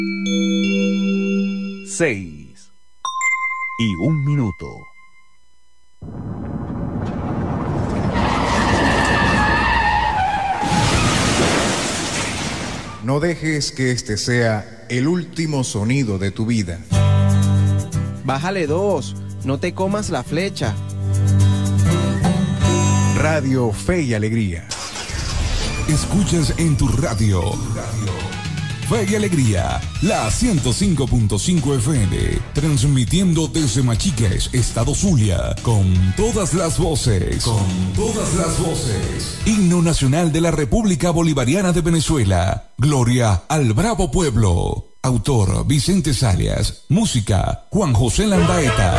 6:01. No dejes que este sea el último sonido de tu vida. Bájale 2, no te comas la flecha. Radio Fe y Alegría. Escuchas en tu radio. Fe y Alegría, la 105.5 FM, transmitiendo desde Machiques, Estado Zulia, con todas las voces. Himno Nacional de la República Bolivariana de Venezuela. Gloria al bravo pueblo. Autor Vicente Salias. Música Juan José Landaeta.